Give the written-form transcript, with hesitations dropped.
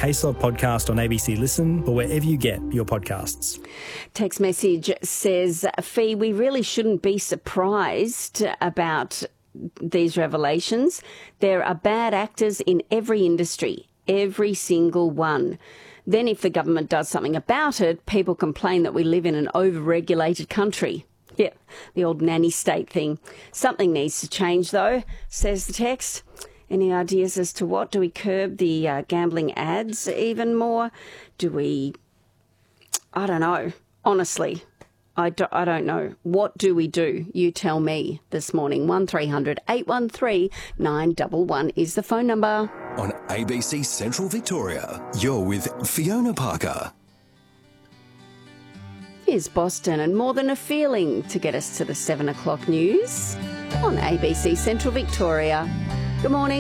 Case Law podcast on ABC Listen or wherever you get your podcasts. Text message says, Fee, we really shouldn't be surprised about these revelations. There are bad actors in every industry, every single one. Then if the government does something about it, people complain that we live in an over-regulated country. Yeah, the old nanny state thing. Something needs to change, though, says the text. Any ideas as to what? Do we curb the gambling ads even more? Do we... I don't know. Honestly, I don't know. What do we do? You tell me this morning. 1300 813 911 is the phone number. On ABC Central Victoria, you're with Fiona Parker. Here's Boston and More Than a Feeling to get us to the 7 o'clock news on ABC Central Victoria. Good morning.